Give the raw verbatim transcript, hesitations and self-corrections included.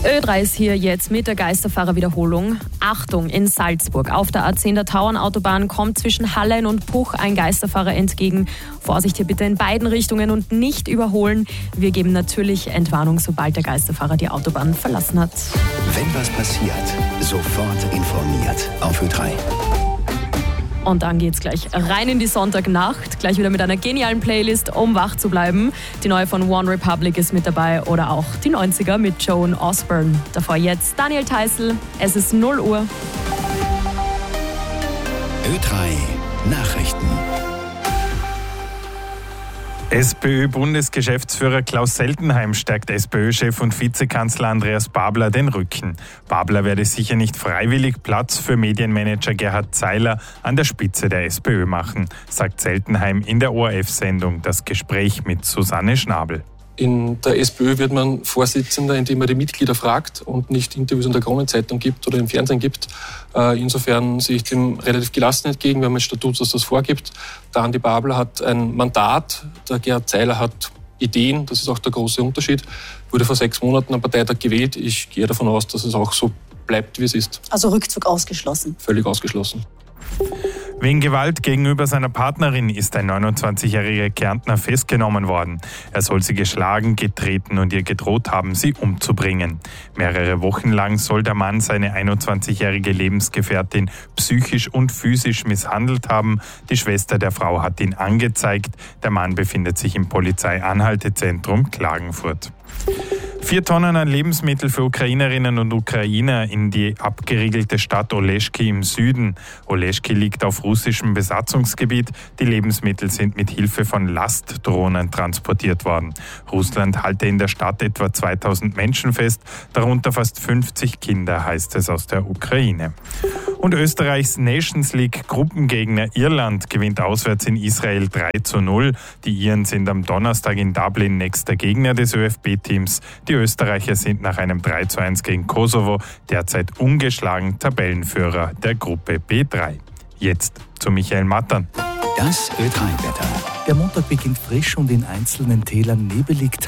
Ö drei ist hier jetzt mit der Geisterfahrer-Wiederholung. Achtung, in Salzburg auf der A zehn der Tauernautobahn kommt zwischen Hallein und Puch ein Geisterfahrer entgegen. Vorsicht hier bitte in beiden Richtungen und nicht überholen. Wir geben natürlich Entwarnung, sobald der Geisterfahrer die Autobahn verlassen hat. Wenn was passiert, sofort informiert auf Ö drei. Und dann geht's gleich rein in die Sonntagnacht. Gleich wieder mit einer genialen Playlist, um wach zu bleiben. Die neue von One Republic ist mit dabei oder auch die neunziger mit Joan Osborne. Davor jetzt Daniel Theißl. Es ist null Uhr. Ö drei Nachrichten. SPÖ-Bundesgeschäftsführer Klaus Seltenheim stärkt SPÖ-Chef und Vizekanzler Andreas Babler den Rücken. Babler werde sicher nicht freiwillig Platz für Medienmanager Gerhard Zeiler an der Spitze der SPÖ machen, sagt Seltenheim in der O R F-Sendung Das Gespräch mit Susanne Schnabel. In der SPÖ wird man Vorsitzender, indem man die Mitglieder fragt und nicht Interviews in der Kronenzeitung gibt oder im Fernsehen gibt. Insofern sehe ich dem relativ gelassen entgegen, wenn man ein Statut, das das vorgibt. Der Andi Babler hat ein Mandat, der Gerhard Zeiler hat Ideen, das ist auch der große Unterschied. Wurde vor sechs Monaten am Parteitag gewählt. Ich gehe davon aus, dass es auch so bleibt, wie es ist. Also Rückzug ausgeschlossen? Völlig ausgeschlossen. Wegen Gewalt gegenüber seiner Partnerin ist ein neunundzwanzigjähriger Kärntner festgenommen worden. Er soll sie geschlagen, getreten und ihr gedroht haben, sie umzubringen. Mehrere Wochen lang soll der Mann seine einundzwanzigjährige Lebensgefährtin psychisch und physisch misshandelt haben. Die Schwester der Frau hat ihn angezeigt. Der Mann befindet sich im Polizeianhaltezentrum Klagenfurt. Vier Tonnen an Lebensmittel für Ukrainerinnen und Ukrainer in die abgeriegelte Stadt Oleschki im Süden. Oleschki liegt auf russischem Besatzungsgebiet. Die Lebensmittel sind mit Hilfe von Lastdrohnen transportiert worden. Russland halte in der Stadt etwa zweitausend Menschen fest, darunter fast fünfzig Kinder, heißt es aus der Ukraine. Und Österreichs Nations League Gruppengegner Irland gewinnt auswärts in Israel drei zu null. Die Iren sind am Donnerstag in Dublin nächster Gegner des ÖFB-Teams. Die Österreicher sind nach einem drei zu eins gegen Kosovo derzeit ungeschlagen Tabellenführer der Gruppe B drei. Jetzt zu Michael Mattern. Das Ö drei Wetter. Der Montag beginnt frisch und in einzelnen Tälern nebelig.